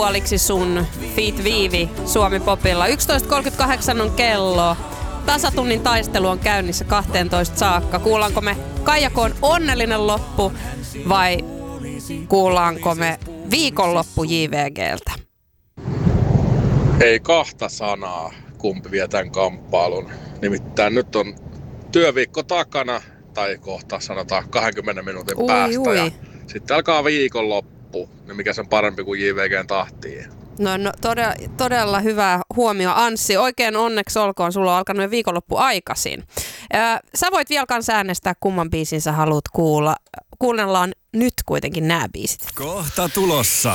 puoliksi sun Feet Viivi Suomi Popilla. 11.38 on kello. Tasatunnin taistelu on käynnissä 12 saakka. Kuullaanko me Kaijakoon onnellinen loppu vai kuullaanko me viikonloppu JVGltä? Ei kahta sanaa, kumpi vie tämän kamppailun. Nimittäin nyt on työviikko takana, tai kohta sanotaan 20 minuutin päästä. Ui. Ja sitten alkaa viikonloppu, niin mikä se on parempi kuin JVGn tahtiin. No todella hyvä huomio, Anssi. Oikein onneksi olkoon, sulla on alkanut jo viikonloppu aikaisin. Sä voit vielä kanssa äänestää, kumman biisin sä haluat kuulla. Kuunnellaan nyt kuitenkin nämä biisit. Kohta tulossa.